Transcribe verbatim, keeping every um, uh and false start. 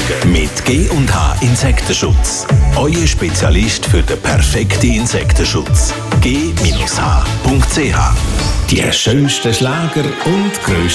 Mit G und H Insektenschutz. Euer Spezialist für den perfekten Insektenschutz. G H Punkt C H. Die schönsten Schlager und grössten